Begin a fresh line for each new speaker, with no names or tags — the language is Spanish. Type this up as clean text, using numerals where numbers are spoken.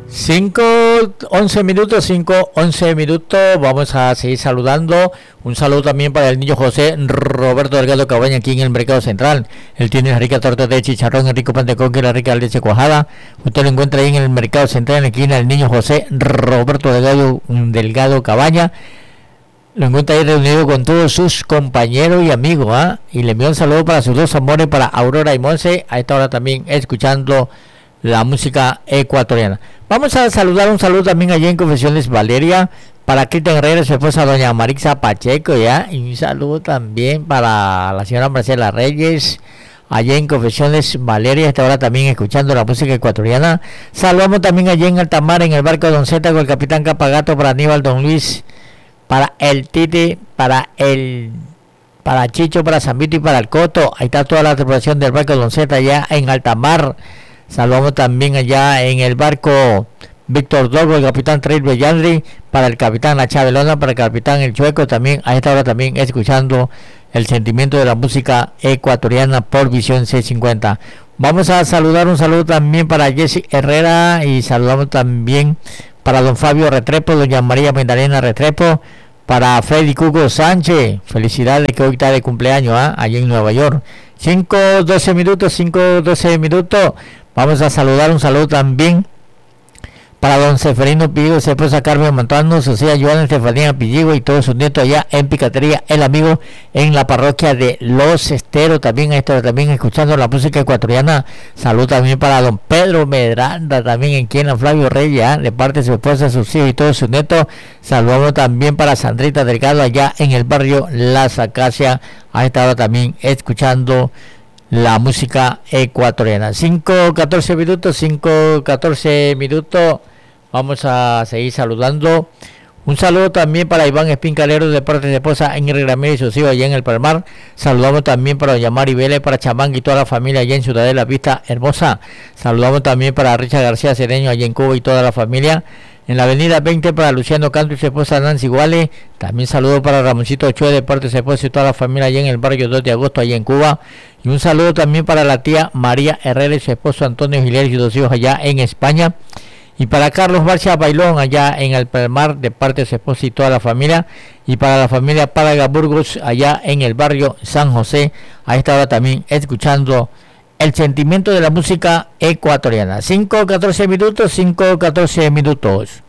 5, 11 minutos, 5, 11 minutos. Vamos a seguir saludando. Un saludo también para el niño José Roberto Delgado Cabaña aquí en el Mercado Central. Él tiene la rica torta de chicharrón, el rico pan de coco y la rica leche cuajada. Usted lo encuentra ahí en el Mercado Central, en la esquina del niño José Roberto Delgado Cabaña. Lo encuentra ahí reunido con todos sus compañeros y amigos. Y le envío un saludo para sus dos amores, para Aurora y Monse. A esta hora también escuchando la música ecuatoriana. Vamos a saludar, un saludo también allá en Confesiones Valeria, para Cristian Herrera, su esposa doña Marixa Pacheco, y un saludo también para la señora Marcela Reyes, allá en Confesiones Valeria, a esta hora también escuchando la música ecuatoriana. Saludamos también allá en Altamar, en el barco Don Zeta, con el capitán Capagato, para Aníbal Don Luis, para el Tite, para Chicho, para Zambito y para el Coto. Ahí está toda la tripulación del barco Don Zeta allá en Altamar. Saludamos también allá en el barco Víctor Dogo, el capitán Trail Bellandri, para el capitán La Chabelona, para el capitán El Chueco, también a esta hora también escuchando el sentimiento de la música ecuatoriana por Visión C50. Vamos a saludar, un saludo también para Jesse Herrera, y saludamos también para don Fabio Retrepo, doña María Magdalena Retrepo, para Freddy Cuco Sánchez, felicidades que hoy está de cumpleaños, allá en Nueva York. 5:12 minutos. Vamos a saludar, un saludo también para don Seferino Pilligo, su esposa Carmen Mantuano, su hija Joana Estefanía Pilligo y todos sus nietos allá en Picatería El Amigo, en la parroquia de Los Esteros. También a esto también escuchando la música ecuatoriana. Salud también para don Pedro Medranda, también aquí en la Flavio Reyes, de parte de su esposa, sus hijos y todos sus nietos. Saludamos también para Sandrita Delgado allá en el barrio Las Acacias, a esta hora también escuchando la música ecuatoriana. 5:14 minutos. Vamos a seguir saludando. Un saludo también para Iván Espín Calero, de parte de su esposa Ingrid Ramírez y sus hijos allá en el Palmar. Saludamos también para doña Mari Vélez, para Chamán y toda la familia allá en Ciudadela Vista Hermosa. Saludamos también para Richard García Cedeño allá en Cuba y toda la familia. En la avenida 20 para Luciano Canto y su esposa Nancy Guale. También saludo para Ramoncito Ochoa, de parte de su esposa y toda la familia allá en el barrio 2 de agosto allá en Cuba. Y un saludo también para la tía María Herrera y su esposo Antonio Giler y sus dos hijos allá en España. Y para Carlos Barcia Bailón allá en el Palmar, de parte de su esposa y toda la familia. Y para la familia Pálaga Burgos allá en el barrio San José, a esta hora también escuchando el sentimiento de la música ecuatoriana. 5:14 minutos.